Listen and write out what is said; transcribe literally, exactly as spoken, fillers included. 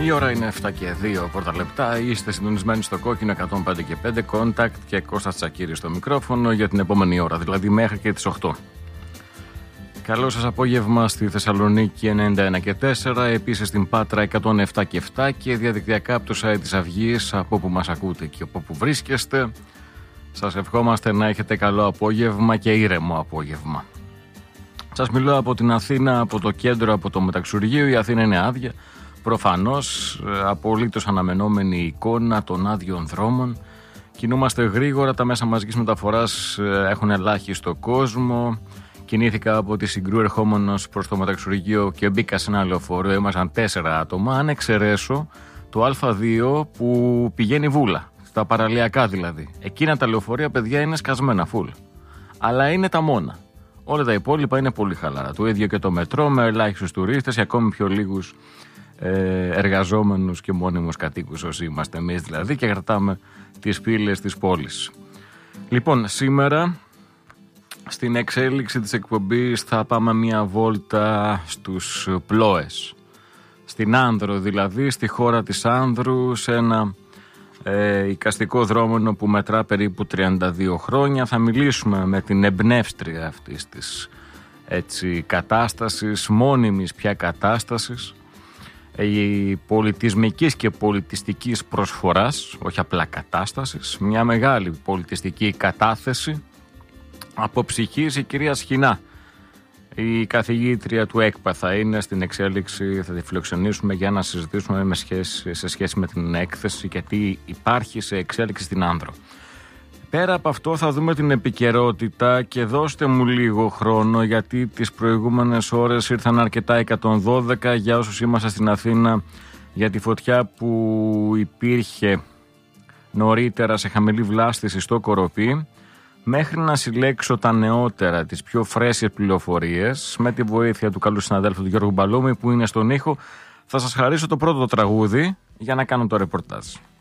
Η ώρα είναι εφτά και δύο πρώτα λεπτά. Είστε συντονισμένοι στο κόκκινο εκατόν πέντε και πέντε Contact και Κώστας Τσακίρης στο μικρόφωνο για την επόμενη ώρα, δηλαδή μέχρι και τις οκτώ. Καλό σας απόγευμα στη Θεσσαλονίκη ενενήντα ένα και τέσσερα, επίσης στην Πάτρα εκατόν επτά και επτά και διαδικτυακά από το site της Αυγής, από όπου μας ακούτε και από όπου βρίσκεστε. Σας ευχόμαστε να έχετε καλό απόγευμα και ήρεμο απόγευμα. Σας μιλώ από την Αθήνα, από το κέντρο, από το Μεταξουργείο. Η Αθήνα είναι άδεια. Προφανώς, απολύτως αναμενόμενη εικόνα των άδειων δρόμων. Κινούμαστε γρήγορα, τα μέσα μαζικής μεταφοράς έχουν ελάχιστο κόσμο. Κινήθηκα από τη Συγκρού ερχόμενος προς το Μεταξουργείο και μπήκα σε ένα λεωφορείο. Ήμασταν τέσσερα άτομα. Αν εξαιρέσω το Α δύο που πηγαίνει Βούλα, στα παραλιακά δηλαδή. Εκείνα τα λεωφορεία, παιδιά, είναι σκασμένα φουλ. Αλλά είναι τα μόνα. Όλα τα υπόλοιπα είναι πολύ χαλαρά. Το ίδιο και το μετρό, με ελάχιστους τουρίστες και ακόμη πιο λίγους ε, εργαζόμενους και μόνιμους κατοίκους όσοι είμαστε εμείς δηλαδή, και κρατάμε τις πύλες της πόλης. Λοιπόν, σήμερα στην εξέλιξη της εκπομπής θα πάμε μια βόλτα στους Πλόες. Στην Άνδρο δηλαδή, στη χώρα της Άνδρου, σε ένα ε, εικαστικό δρόμενο που μετρά περίπου τριάντα δύο χρόνια. Θα μιλήσουμε με την εμπνεύστρια αυτής της έτσι, κατάστασης, μόνιμης πια κατάστασης, η πολιτισμικής και πολιτιστικής προσφοράς, όχι απλά κατάστασης, μια μεγάλη πολιτιστική κατάθεση από ψυχής, η κυρία Σχοινά. Η καθηγήτρια του ΕΚΠΑ θα είναι στην εξέλιξη, θα τη φιλοξενήσουμε για να συζητήσουμε με σχέση, σε σχέση με την έκθεση και τι υπάρχει σε εξέλιξη στην Άνδρο. Πέρα από αυτό θα δούμε την επικαιρότητα και δώστε μου λίγο χρόνο, γιατί τις προηγούμενες ώρες ήρθαν αρκετά εκατόν δώδεκα για όσους είμαστε στην Αθήνα για τη φωτιά που υπήρχε νωρίτερα σε χαμηλή βλάστηση στο Κοροπή. Μέχρι να συλλέξω τα νεότερα, τις πιο φρέσκες πληροφορίες, με τη βοήθεια του καλού συναδέλφου του Γιώργου Μπαλούμη που είναι στον ήχο, θα σας χαρίσω το πρώτο τραγούδι για να κάνω το ρεπορτάζ.